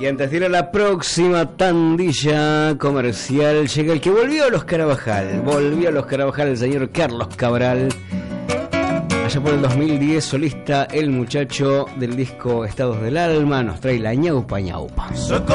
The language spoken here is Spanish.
Y antes de ir a la próxima tandilla comercial, llega el que volvió a los Carabajal. Volvió a los Carabajal el señor Carlos Cabral. Allá por el 2010, solista, el muchacho del disco Estados del Alma, nos trae la ñaupa ñaupa.